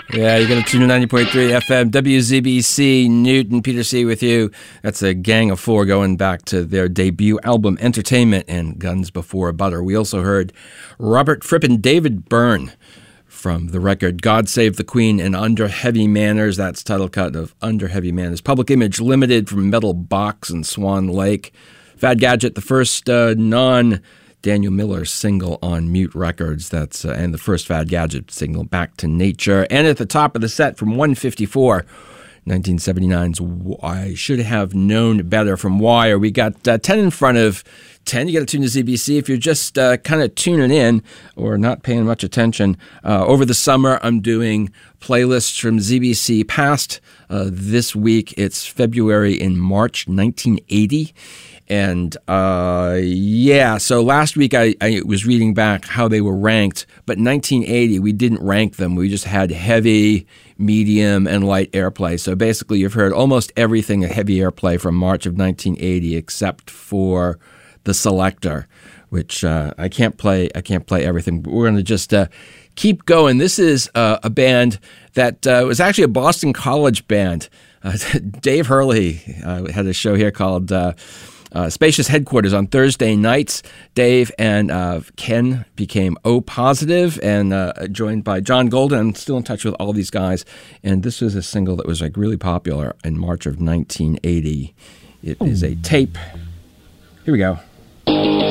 Yeah, you're going to tune to 90.3 FM, WZBC, Newton, Peter C. with you. That's a gang of four going back to their debut album, Entertainment, and Guns Before Butter. We also heard Robert Fripp and David Byrne from the record God Save the Queen and Under Heavy Manners. That's title cut of Under Heavy Manners. Public Image Limited from Metal Box and Swan Lake. Fad Gadget, the first non-Daniel Miller single on Mute Records. That's and the first Fad Gadget single, Back to Nature. And at the top of the set from 154, 1979's I Should Have Known Better from Wire. We got 10 in front of 10. You got to tune to ZBC. If you're just kind of tuning in or not paying much attention, over the summer I'm doing playlists from ZBC past. This week it's February and March 1980. And so last week I was reading back how they were ranked, but 1980 we didn't rank them. We just had heavy, medium, and light airplay. So basically you've heard almost everything at heavy airplay from March of 1980 except for The Selector, which I can't play everything. But we're going to just keep going. This is a band that was actually a Boston College band. Dave Hurley had a show here called Spacious Headquarters on Thursday nights. Dave and Ken became O Positive and joined by John Golden. I'm still in touch with all these guys. And this was a single that was like really popular in March of 1980. It is a tape. Here we go.